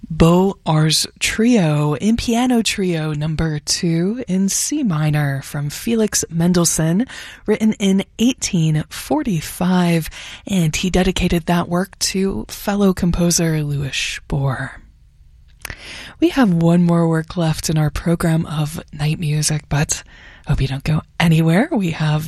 Beaux Ars Trio in Piano Trio number 2 in C minor from Felix Mendelssohn, written in 1845, and he dedicated that work to fellow composer Louis Spohr. We have one more work left in our program of night music, but hope you don't go anywhere. We have